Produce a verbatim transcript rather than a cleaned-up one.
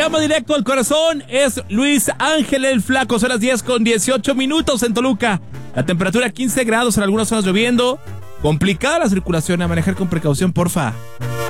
llama directo al corazón es Luis Ángel el Flaco. Son las diez con dieciocho minutos en Toluca. La temperatura quince grados, en algunas zonas lloviendo. Complicada la circulación, a manejar con precaución, porfa.